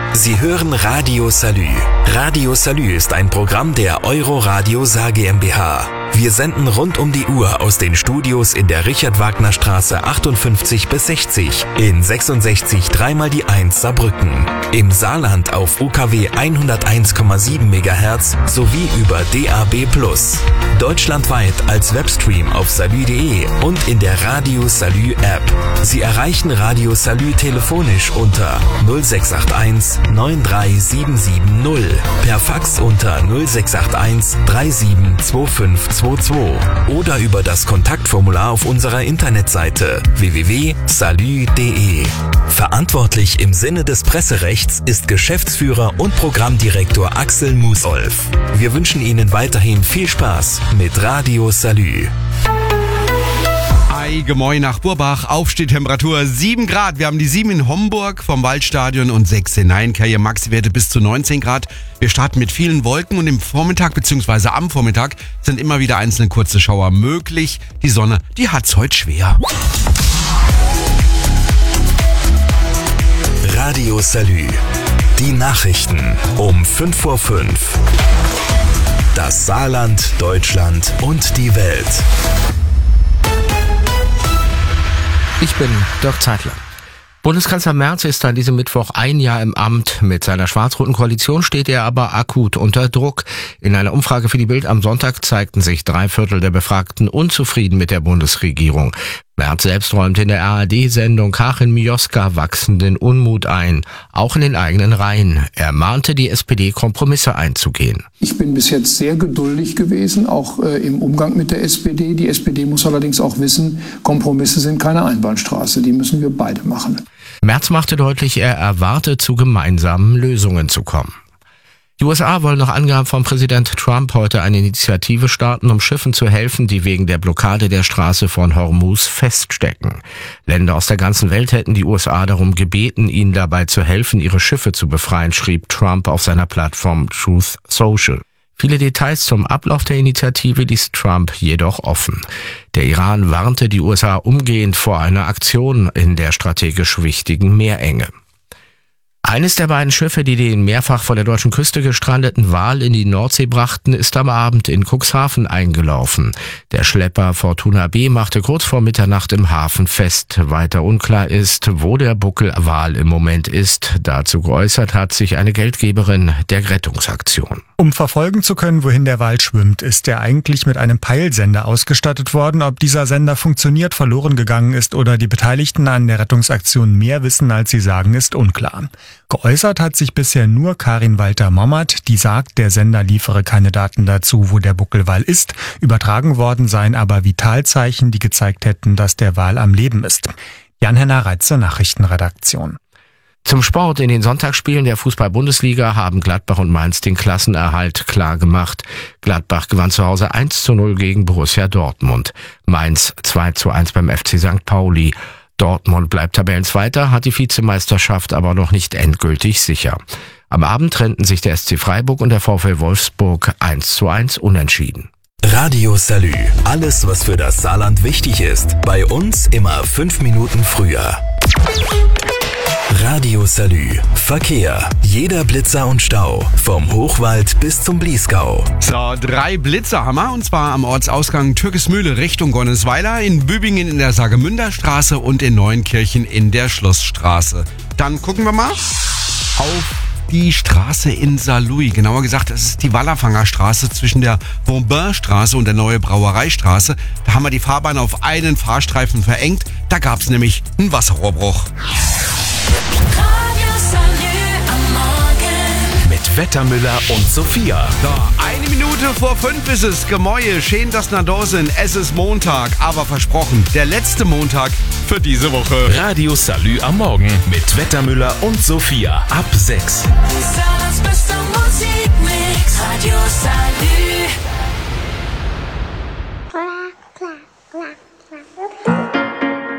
Sie hören Radio Salü. Radio Salü ist ein Programm der Euro-Radio Saar GmbH. Wir senden rund um die Uhr aus den Studios in der Richard-Wagner-Straße 58 bis 60, in 66 3x1 Saarbrücken, im Saarland auf UKW 101,7 MHz sowie über DAB+. Deutschlandweit als Webstream auf salü.de und in der Radio Salü App. Sie erreichen Radio Salü telefonisch unter 0681 93770, per Fax unter 0681 372522 oder über das Kontaktformular auf unserer Internetseite www.salü.de. Verantwortlich im Sinne des Presserechts ist Geschäftsführer und Programmdirektor Axel Musolf. Wir wünschen Ihnen weiterhin viel Spaß mit Radio Salü. Gemoin nach Burbach, Aufstehtemperatur 7 Grad. Wir haben die 7 in Homburg vom Waldstadion und 6 in Neinkerje, Maxwerte bis zu 19 Grad. Wir starten mit vielen Wolken und im Vormittag bzw. am Vormittag sind immer wieder einzelne kurze Schauer möglich. Die Sonne, die hat's heute schwer. Radio Salü. Die Nachrichten um 5:05 Uhr. Das Saarland, Deutschland und die Welt. Ich bin Dirk Zeitler. Bundeskanzler Merz ist an diesem Mittwoch ein Jahr im Amt. Mit seiner schwarz-roten Koalition steht er aber akut unter Druck. In einer Umfrage für die Bild am Sonntag zeigten sich 3/4 der Befragten unzufrieden mit der Bundesregierung. Merz selbst räumte in der ARD-Sendung Karin Mioska wachsenden Unmut ein, auch in den eigenen Reihen. Er mahnte die SPD, Kompromisse einzugehen. Ich bin bis jetzt sehr geduldig gewesen, auch im Umgang mit der SPD. Die SPD muss allerdings auch wissen, Kompromisse sind keine Einbahnstraße, die müssen wir beide machen. Merz machte deutlich, er erwarte, zu gemeinsamen Lösungen zu kommen. Die USA wollen nach Angaben von Präsident Trump heute eine Initiative starten, um Schiffen zu helfen, die wegen der Blockade der Straße von Hormuz feststecken. Länder aus der ganzen Welt hätten die USA darum gebeten, ihnen dabei zu helfen, ihre Schiffe zu befreien, schrieb Trump auf seiner Plattform Truth Social. Viele Details zum Ablauf der Initiative ließ Trump jedoch offen. Der Iran warnte die USA umgehend vor einer Aktion in der strategisch wichtigen Meerenge. Eines der beiden Schiffe, die den mehrfach vor der deutschen Küste gestrandeten Wal in die Nordsee brachten, ist am Abend in Cuxhaven eingelaufen. Der Schlepper Fortuna B machte kurz vor Mitternacht im Hafen fest. Weiter unklar ist, wo der Buckelwal im Moment ist. Dazu geäußert hat sich eine Geldgeberin der Rettungsaktion. Um verfolgen zu können, wohin der Wal schwimmt, ist er eigentlich mit einem Peilsender ausgestattet worden. Ob dieser Sender funktioniert, verloren gegangen ist oder die Beteiligten an der Rettungsaktion mehr wissen, als sie sagen, ist unklar. Geäußert hat sich bisher nur Karin Walter-Mommert, die sagt, der Sender liefere keine Daten dazu, wo der Buckelwal ist. Übertragen worden seien aber Vitalzeichen, die gezeigt hätten, dass der Wal am Leben ist. Jan-Henner Reitze, Nachrichtenredaktion. Zum Sport. In den Sonntagsspielen der Fußball-Bundesliga haben Gladbach und Mainz den Klassenerhalt klar gemacht. Gladbach gewann zu Hause 1:0 gegen Borussia Dortmund. Mainz 2:1 beim FC St. Pauli. Dortmund bleibt Tabellenzweiter, hat die Vizemeisterschaft aber noch nicht endgültig sicher. Am Abend trennten sich der SC Freiburg und der VfL Wolfsburg 1:1 unentschieden. Radio Salü. Alles, was für das Saarland wichtig ist. Bei uns immer 5 Minuten früher. Radio Salü. Verkehr. Jeder Blitzer und Stau. Vom Hochwald bis zum Bliesgau. So, 3 Blitzer haben wir, und zwar am Ortsausgang Türkesmühle Richtung Gonnesweiler, in Bübingen in der Saargemünderstraße und in Neuenkirchen in der Schlossstraße. Dann gucken wir mal auf die Straße in Saarlouis. Genauer gesagt, das ist die Wallerfangerstraße zwischen der Vauban-Straße und der Neue Brauereistraße. Da haben wir die Fahrbahn auf einen Fahrstreifen verengt. Da gab es nämlich einen Wasserrohrbruch. Mit Wettermüller und Sophia. So, 1 Minute vor 5 ist es. Gemäue, schön, dass wir da sind. Es ist Montag, aber versprochen, der letzte Montag für diese Woche. Radio Salü am Morgen mit Wettermüller und Sophia ab 6. Saarlands bester Musikmix, Radio Salü.